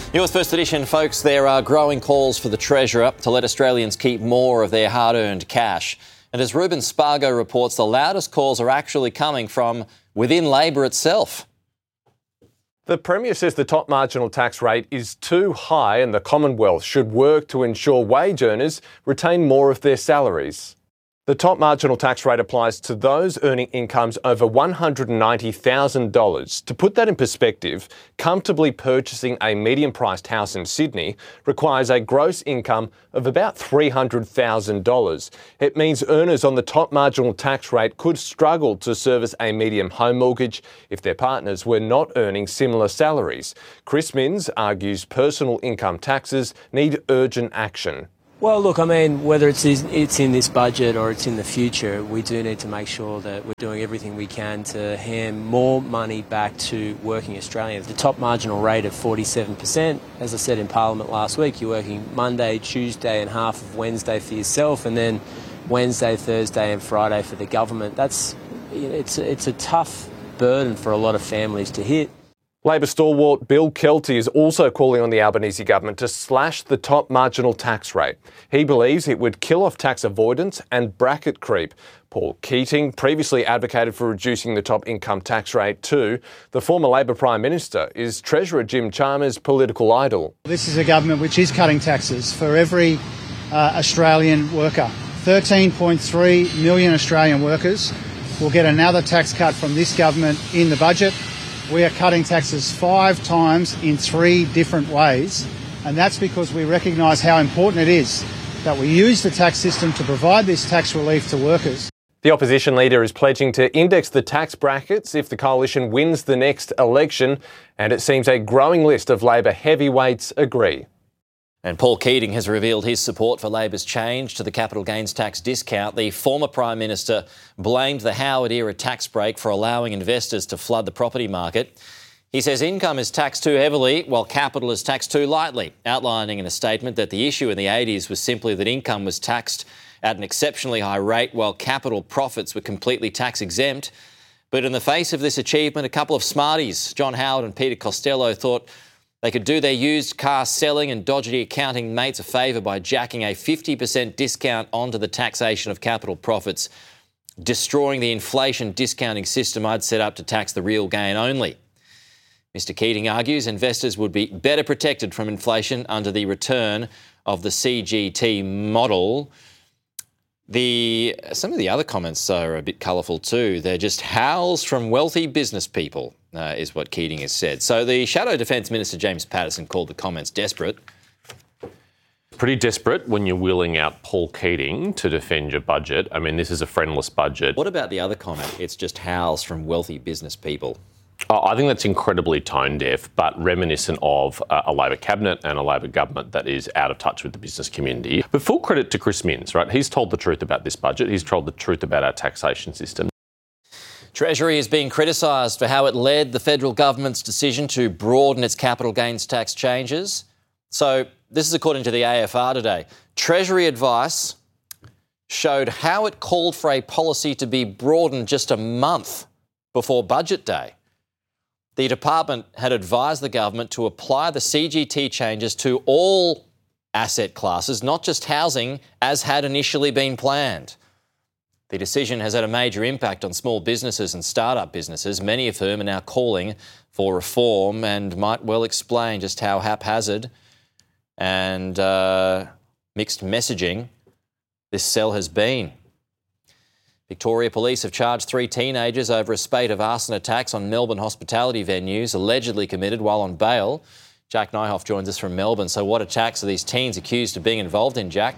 Yours First Edition, folks. There are growing calls for the Treasurer to let Australians keep more of their hard-earned cash. And as Ruben Spargo reports, the loudest calls are actually coming from within Labor itself. The Premier says the top marginal tax rate is too high and the Commonwealth should work to ensure wage earners retain more of their salaries. The top marginal tax rate applies to those earning incomes over $190,000. To put that in perspective, comfortably purchasing a medium-priced house in Sydney requires a gross income of about $300,000. It means earners on the top marginal tax rate could struggle to service a medium home mortgage if their partners were not earning similar salaries. Chris Minns argues personal income taxes need urgent action. Well, look, I mean, whether it's in this budget or it's in the future, we do need to make sure that we're doing everything we can to hand more money back to working Australians. The top marginal rate of 47%, as I said in Parliament last week, you're working Monday, Tuesday and half of Wednesday for yourself, and then Wednesday, Thursday and Friday for the government. It's a tough burden for a lot of families to hit. Labor stalwart Bill Kelty is also calling on the Albanese government to slash the top marginal tax rate. He believes it would kill off tax avoidance and bracket creep. Paul Keating previously advocated for reducing the top income tax rate too. The former Labor Prime Minister is Treasurer Jim Chalmers' political idol. This is a government which is cutting taxes for every Australian worker. 13.3 million Australian workers will get another tax cut from this government in the budget. We are cutting taxes 5 times in 3 different ways, and that's because we recognise how important it is that we use the tax system to provide this tax relief to workers. The opposition leader is pledging to index the tax brackets if the coalition wins the next election, and it seems a growing list of Labor heavyweights agree. And Paul Keating has revealed his support for Labor's change to the capital gains tax discount. The former Prime Minister blamed the Howard-era tax break for allowing investors to flood the property market. He says income is taxed too heavily while capital is taxed too lightly, outlining in a statement that the issue in the 80s was simply that income was taxed at an exceptionally high rate while capital profits were completely tax exempt. But in the face of this achievement, a couple of smarties, John Howard and Peter Costello, thought they could do their used car selling and dodgy accounting mates a favour by jacking a 50% discount onto the taxation of capital profits, destroying the inflation discounting system I'd set up to tax the real gain only. Mr Keating argues investors would be better protected from inflation under the return of the CGT model. Some of the other comments are a bit colourful too. They're just howls from wealthy business people, is what Keating has said. So the Shadow Defence Minister James Paterson called the comments desperate. Pretty desperate when you're wheeling out Paul Keating to defend your budget. I mean, this is a friendless budget. What about the other comment? It's just howls from wealthy business people. I think that's incredibly tone-deaf, but reminiscent of a Labor cabinet and a Labor government that is out of touch with the business community. But full credit to Chris Minns, right? He's told the truth about this budget. He's told the truth about our taxation system. Treasury is being criticised for how it led the federal government's decision to broaden its capital gains tax changes. So this is according to the AFR today. Treasury advice showed how it called for a policy to be broadened just a month before budget day. The department had advised the government to apply the CGT changes to all asset classes, not just housing, as had initially been planned. The decision has had a major impact on small businesses and start-up businesses, many of whom are now calling for reform and might well explain just how haphazard and mixed messaging this sell has been. Victoria Police have charged 3 teenagers over a spate of arson attacks on Melbourne hospitality venues allegedly committed while on bail. Jack Nyhoff joins us from Melbourne. So what attacks are these teens accused of being involved in, Jack?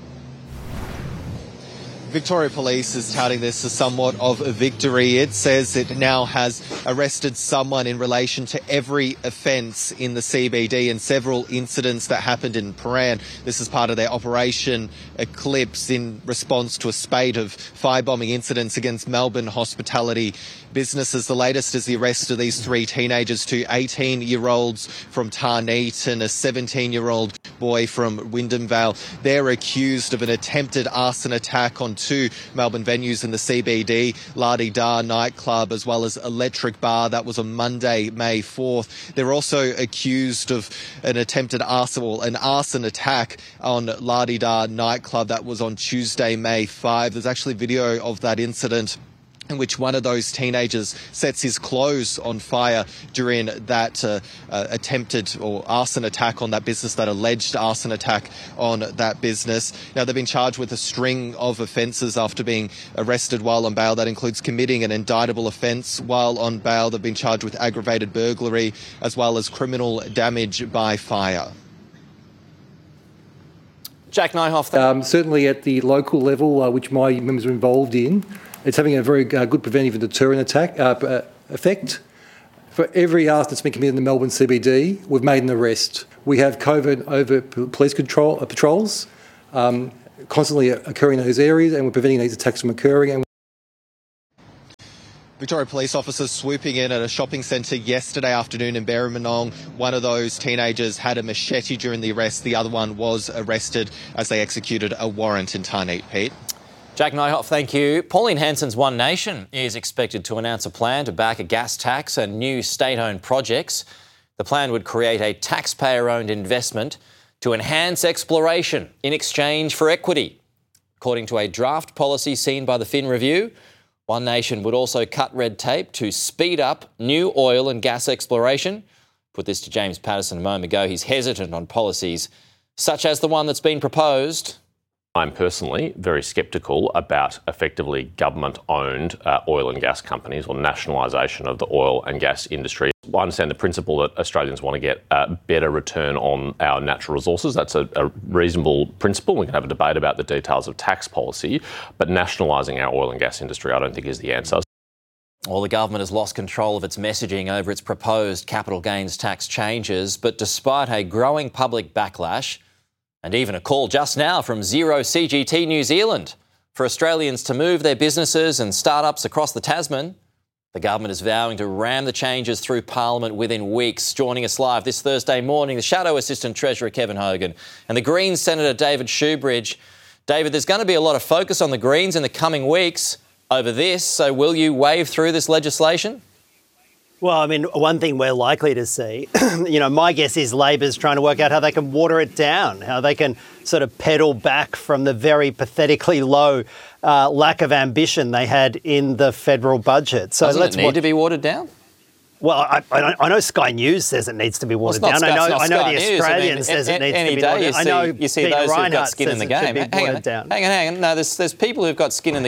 Victoria Police is touting this as somewhat of a victory. It says it now has arrested someone in relation to every offence in the CBD and several incidents that happened in Prahran. This is part of their Operation Eclipse in response to a spate of firebombing incidents against Melbourne hospitality businesses. The latest is the arrest of these 3 teenagers, 2 18-year-olds from Tarneit and a 17-year-old boy from Wyndham Vale. They're accused of an attempted arson attack on two Melbourne venues in the CBD, La-Di-Da nightclub as well as Electric Bar. That was on Monday, May 4th. They're also accused of an attempted arson attack on La-Di-Da nightclub. That was on Tuesday, May 5. There's actually video of that incident in which one of those teenagers sets his clothes on fire during that attempted or arson attack on that business, that alleged arson attack on that business. Now, they've been charged with a string of offences after being arrested while on bail. That includes committing an indictable offence while on bail. They've been charged with aggravated burglary as well as criminal damage by fire. Jack Nyhoff. Certainly at the local level, which my members are involved in, it's having a very good preventive and deterrent effect. For every arson that's been committed in the Melbourne CBD, we've made an arrest. We have covert over police patrols constantly occurring in those areas, and we're preventing these attacks from occurring. Victoria police officers swooping in at a shopping centre yesterday afternoon in Berrimanong. One of those teenagers had a machete during the arrest. The other one was arrested as they executed a warrant in Tarneit. Pete. Jack Nyhoff, thank you. Pauline Hanson's One Nation is expected to announce a plan to back a gas tax and new state-owned projects. The plan would create a taxpayer-owned investment to enhance exploration in exchange for equity. According to a draft policy seen by the Fin Review, One Nation would also cut red tape to speed up new oil and gas exploration. Put this to James Patterson a moment ago. He's hesitant on policies such as the one that's been proposed. I'm personally very sceptical about effectively government-owned oil and gas companies or nationalisation of the oil and gas industry. I understand the principle that Australians want to get a better return on our natural resources. That's a reasonable principle. We can have a debate about the details of tax policy, but nationalising our oil and gas industry I don't think is the answer. Well, the government has lost control of its messaging over its proposed capital gains tax changes, but despite a growing public backlash, and even a call just now from Zero CGT New Zealand for Australians to move their businesses and startups across the Tasman, the government is vowing to ram the changes through Parliament within weeks. Joining us live this Thursday morning, the Shadow Assistant Treasurer Kevin Hogan and the Greens Senator David Shoebridge. David, there's going to be a lot of focus on the Greens in the coming weeks over this, so will you wave through this legislation? Well, I mean, one thing we're likely to see, my guess is Labor's trying to work out how they can water it down, how they can sort of pedal back from the very pathetically low lack of ambition they had in the federal budget. So doesn't it need to be watered down? Well, I know Sky News says it needs to be watered down. I know the Australian says it needs to be watered down. I know you see those who've got skin in the game. Hang on. No, there's people who've got skin in the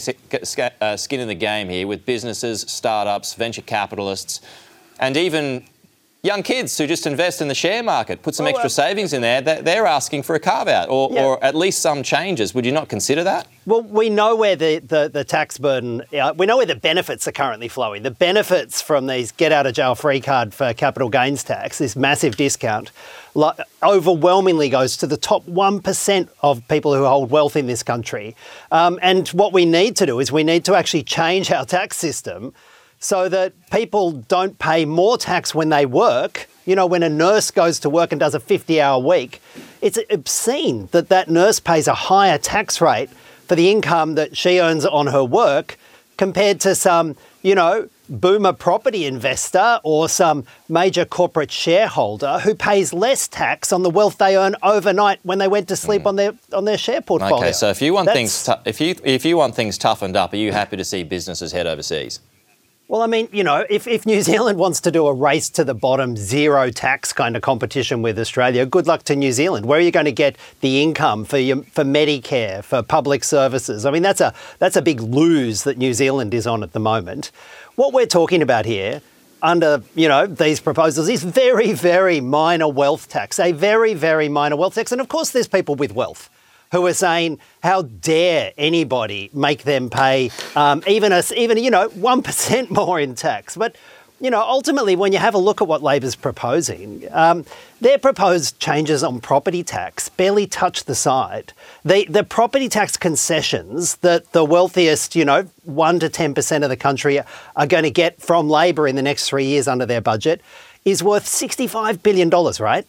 game here with businesses, startups, venture capitalists, and even young kids who just invest in the share market, put some extra savings in there. They're asking for a carve-out or at least some changes. Would you not consider that? Well, we know where the tax burden, we know where the benefits are currently flowing. The benefits from these get-out-of-jail-free card for capital gains tax, this massive discount, overwhelmingly goes to the top 1% of people who hold wealth in this country. And what we need to do is we need to actually change our tax system so that people don't pay more tax when they work. When a nurse goes to work and does a 50-hour week, it's obscene that nurse pays a higher tax rate for the income that she earns on her work compared to some, boomer property investor or some major corporate shareholder who pays less tax on the wealth they earn overnight when they went to sleep on their share portfolio. Okay, so if you want if you want things toughened up, are you happy to see businesses head overseas? Well, I mean, if New Zealand wants to do a race to the bottom, zero tax kind of competition with Australia, good luck to New Zealand. Where are you going to get the income for Medicare, for public services? I mean, that's a big lose that New Zealand is on at the moment. What we're talking about here under, these proposals is very, very minor wealth tax, a very, very minor wealth tax. And of course, there's people with wealth who are saying, how dare anybody make them pay even 1% more in tax. But, ultimately, when you have a look at what Labor's proposing, their proposed changes on property tax barely touch the side. The property tax concessions that the wealthiest, 1 to 10% of the country are going to get from Labor in the next 3 years under their budget is worth $65 billion, right?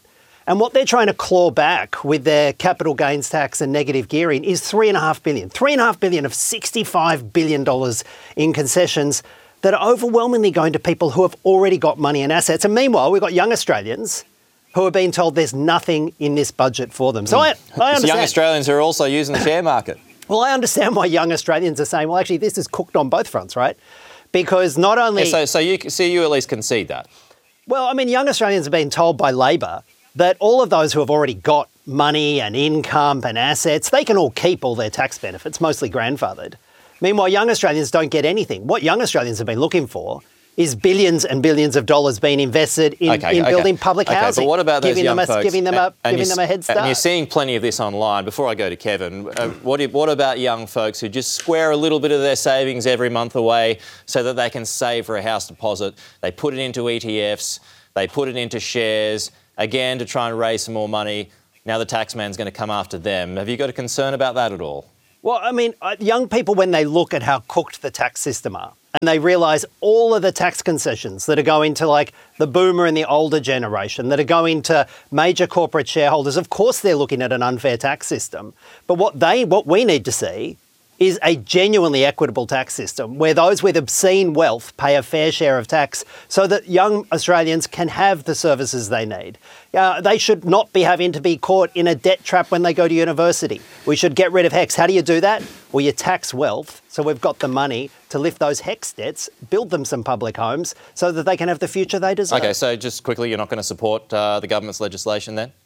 And what they're trying to claw back with their capital gains tax and negative gearing is $3.5 billion. $3.5 billion of $65 billion in concessions that are overwhelmingly going to people who have already got money and assets. And meanwhile, we've got young Australians who are being told there's nothing in this budget for them. So I understand. Young Australians are also using the share market. Well, I understand why young Australians are saying, well, actually, this is cooked on both fronts, right? Because not only... Yeah, so you at least concede that. Well, I mean, young Australians have been told by Labor that all of those who have already got money and income and assets, they can all keep all their tax benefits, mostly grandfathered. Meanwhile, young Australians don't get anything. What young Australians have been looking for is billions and billions of dollars being invested in building public housing. But what about those young folks? Giving them a head start. And you're seeing plenty of this online. Before I go to Kevin, what about young folks who just square a little bit of their savings every month away so that they can save for a house deposit? They put it into ETFs, they put it into shares, again, to try and raise some more money. Now the taxman's going to come after them. Have you got a concern about that at all? Well, I mean, young people, when they look at how cooked the tax system are, and they realise all of the tax concessions that are going to, like, the boomer and the older generation, that are going to major corporate shareholders, of course they're looking at an unfair tax system. But what we need to see is a genuinely equitable tax system where those with obscene wealth pay a fair share of tax so that young Australians can have the services they need. They should not be having to be caught in a debt trap when they go to university. We should get rid of HECS. How do you do that? Well, you tax wealth, so we've got the money to lift those HECS debts, build them some public homes so that they can have the future they deserve. OK, so just quickly, you're not going to support the government's legislation then?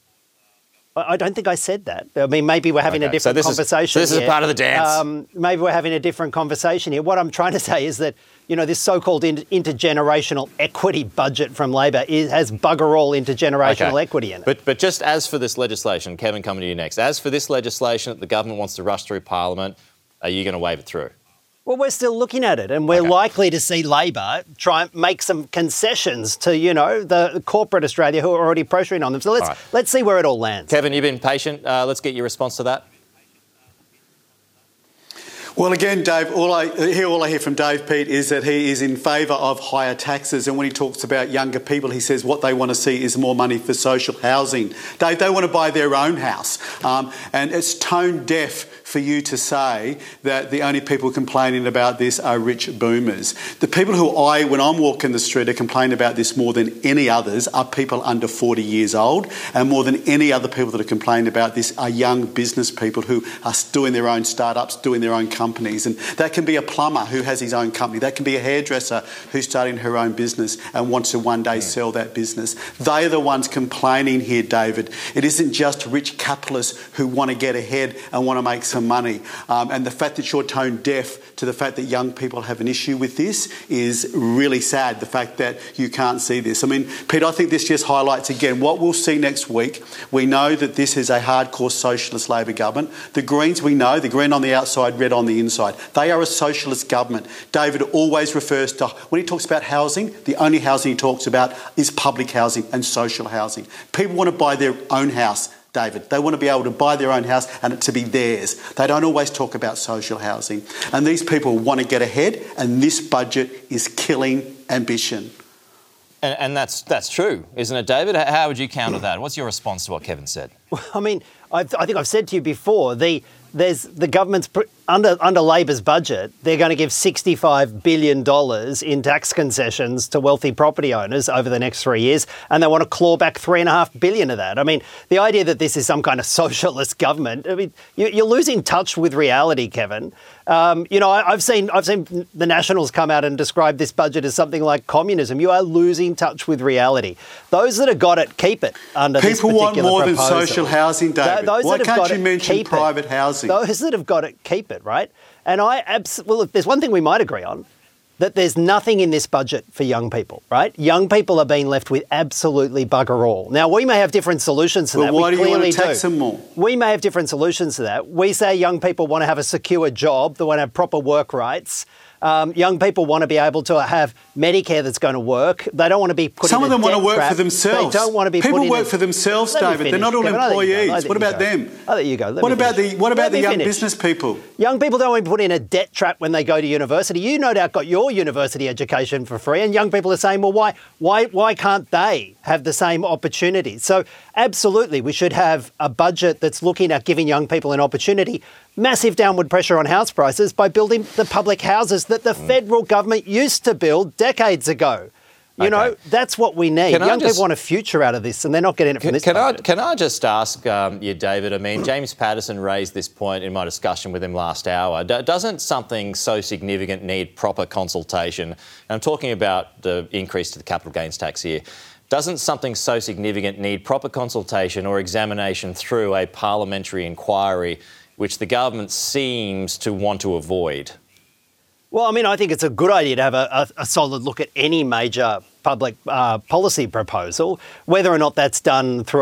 I don't think I said that. I mean, maybe we're having a different conversation. This is part of the dance. Maybe we're having a different conversation here. What I'm trying to say is that, you know, this so-called intergenerational equity budget from Labor has bugger all intergenerational equity in it. But just as for this legislation, Kevin, coming to you next, as for this legislation that the government wants to rush through Parliament, are you going to wave it through? Well, we're still looking at it, and we're likely to see Labor try and make some concessions to, you know, the corporate Australia who are already pressuring on them. So let's see where it all lands. Kevin, you've been patient. Let's get your response to that. Well, again, Dave, all I hear from Dave, Pete, is that he is in favour of higher taxes. And when he talks about younger people, he says what they want to see is more money for social housing. Dave, they want to buy their own house. And it's tone deaf for you to say that the only people complaining about this are rich boomers. The people who when I'm walking the street, are complaining about this more than any others are people under 40 years old. And more than any other people that are complaining about this are young business people who are doing their own startups, doing their own companies. And that can be a plumber who has his own company. That can be a hairdresser who's starting her own business and wants to one day sell that business. They are the ones complaining here, David. It isn't just rich capitalists who want to get ahead and want to make some money. And the fact that you're tone deaf to the fact that young people have an issue with this is really sad, the fact that you can't see this. I mean, Pete, I think this just highlights again what we'll see next week. We know that this is a hardcore socialist Labor government. The Greens, we know, the green on the outside, red on the inside. They are a socialist government. David always refers to, when he talks about housing, the only housing he talks about is public housing and social housing. People want to buy their own house, David. They want to be able to buy their own house and it to be theirs. They don't always talk about social housing. And these people want to get ahead, and this budget is killing ambition. And that's true, isn't it, David? How would you counter that? What's your response to what Kevin said? Well, I mean, I think I've said to you before, there's the government's under Labor's budget, they're going to give $65 billion in tax concessions to wealthy property owners over the next 3 years, and they want to claw back $3.5 billion of that. I mean, the idea that this is some kind of socialist government, I mean, you're losing touch with reality, Kevin. You know, I've seen the Nationals come out and describe this budget as something like communism. You are losing touch with reality. Those that have got it, keep it under this particular proposal. People want more than social housing, David. Why can't you mention private housing? Those that have got it, keep it, right? And well, if there's one thing we might agree on, that there's nothing in this budget for young people, right? Young people are being left with absolutely bugger all. Now, we may have different solutions to that. Why do you want to tax them more? We may have different solutions to that. We say young people want to have a secure job, they want to have proper work rights. Young people want to be able to have Medicare that's going to work. They don't want to be put Some in a of them want to debt work trap. for themselves. They don't want to be People put work for themselves, David. They're not all employees. What about them? Oh, there you go. What about the young business people? Young people don't want to be put in a debt trap when they go to university. You no doubt got your university education for free, and young people are saying, well, why can't they have the same opportunities? So absolutely, we should have a budget that's looking at giving young people an opportunity. Massive downward pressure on house prices by building the public houses that the federal government used to build decades ago. You know, that's what we need. Young people want a future out of this, and they're not getting it from this budget. Can I just ask you, David? I mean, James Patterson raised this point in my discussion with him last hour. Doesn't something so significant need proper consultation? And I'm talking about the increase to the capital gains tax here. Doesn't something so significant need proper consultation or examination through a parliamentary inquiry, which the government seems to want to avoid? Well, I mean, I think it's a good idea to have a solid look at any major public policy proposal, whether or not that's done through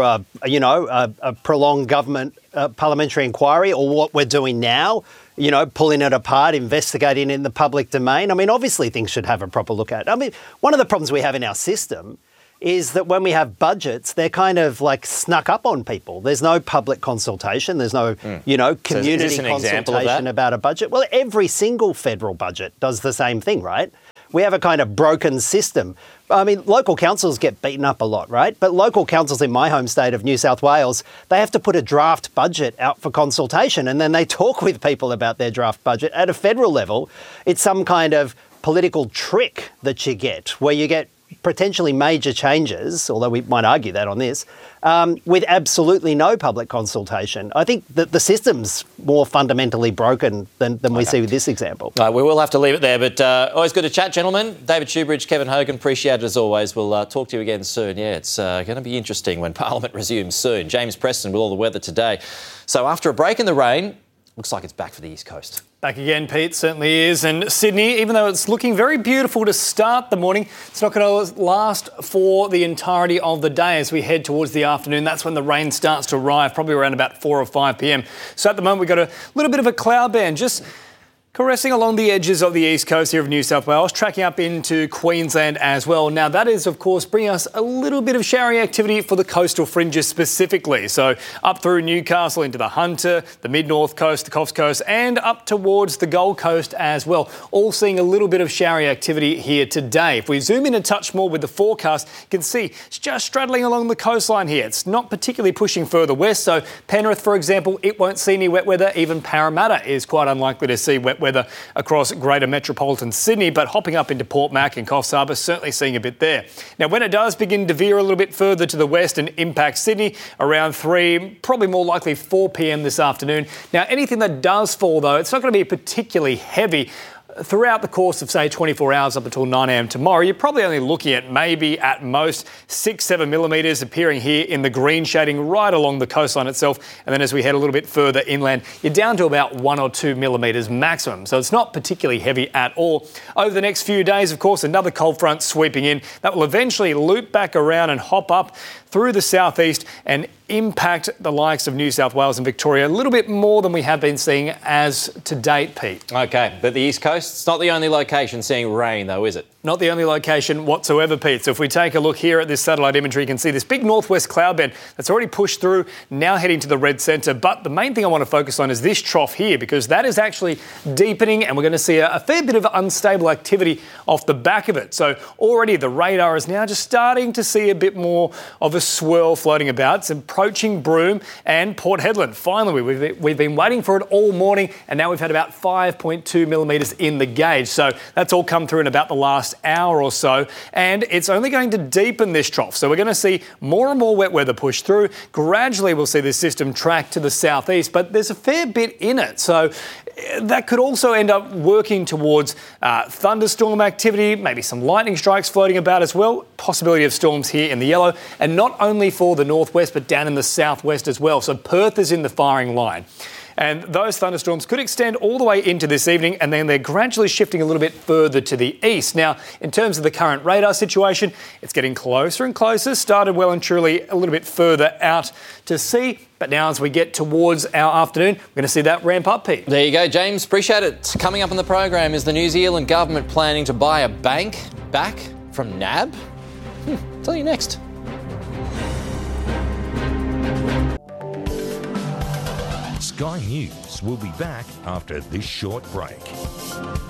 a prolonged government parliamentary inquiry or what we're doing now, pulling it apart, investigating in the public domain. I mean, obviously things should have a proper look at. I mean, one of the problems we have in our system is that when we have budgets, they're kind of like snuck up on people. There's no public consultation. There's no, community consultation about a budget. Well, every single federal budget does the same thing, right? We have a kind of broken system. I mean, local councils get beaten up a lot, right? But local councils in my home state of New South Wales, they have to put a draft budget out for consultation, and then they talk with people about their draft budget. At a federal level, it's some kind of political trick that you get, where you get potentially major changes, although we might argue that on this, with absolutely no public consultation. I think that the system's more fundamentally broken than we see with this example. We will have to leave it there, but always good to chat, gentlemen. David Shoebridge, Kevin Hogan, appreciate it as always. We'll talk to you again soon. Yeah, it's going to be interesting when Parliament resumes soon. James Preston with all the weather today. So after a break in the rain, looks like it's back for the East Coast. Back again, Pete, certainly is. And Sydney, even though it's looking very beautiful to start the morning, it's not going to last for the entirety of the day as we head towards the afternoon. That's when the rain starts to arrive, probably around about 4 or 5 p.m. So at the moment, we've got a little bit of a cloud band just caressing along the edges of the east coast here of New South Wales, tracking up into Queensland as well. Now, that is, of course, bringing us a little bit of showery activity for the coastal fringes specifically. So up through Newcastle into the Hunter, the mid-north coast, the Coffs Coast, and up towards the Gold Coast as well. All seeing a little bit of showery activity here today. If we zoom in a touch more with the forecast, you can see it's just straddling along the coastline here. It's not particularly pushing further west. So Penrith, for example, it won't see any wet weather. Even Parramatta is quite unlikely to see wet weather across greater metropolitan Sydney, but hopping up into Port Mac and Coffs Harbour, certainly seeing a bit there. Now, when it does begin to veer a little bit further to the west and impact Sydney around 3, probably more likely 4 p.m. this afternoon. Now, anything that does fall, though, it's not going to be particularly heavy. Throughout the course of, say, 24 hours up until 9 a.m. tomorrow, you're probably only looking at maybe at most 6-7 millimetres appearing here in the green shading right along the coastline itself. And then as we head a little bit further inland, you're down to about 1 or 2 millimetres maximum. So it's not particularly heavy at all. Over the next few days, of course, another cold front sweeping in. That will eventually loop back around and hop up through the southeast and impact the likes of New South Wales and Victoria a little bit more than we have been seeing as to date, Pete. OK, but the East Coast, it's not the only location seeing rain, though, is it? Not the only location whatsoever, Pete. So if we take a look here at this satellite imagery, you can see this big northwest cloud band that's already pushed through, now heading to the red centre. But the main thing I want to focus on is this trough here, because that is actually deepening and we're going to see a fair bit of unstable activity off the back of it. So already the radar is now just starting to see a bit more of a swirl floating about. It's approaching Broome and Port Hedland. Finally, we've been waiting for it all morning, and now we've had about 5.2 millimetres in the gauge. So that's all come through in about the last hour or so, and it's only going to deepen this trough. So we're going to see more and more wet weather push through. Gradually, we'll see this system track to the southeast, but there's a fair bit in it. So that could also end up working towards thunderstorm activity, maybe some lightning strikes floating about as well. Possibility of storms here in the yellow, and not only for the northwest, but down in the southwest as well. So Perth is in the firing line. And those thunderstorms could extend all the way into this evening, and then they're gradually shifting a little bit further to the east. Now, in terms of the current radar situation, it's getting closer and closer, started well and truly a little bit further out to sea. But now as we get towards our afternoon, we're going to see that ramp up, Pete. There you go, James. Appreciate it. Coming up on the program, is the New Zealand government planning to buy a bank back from NAB? Tell you next. Sky News will be back after this short break.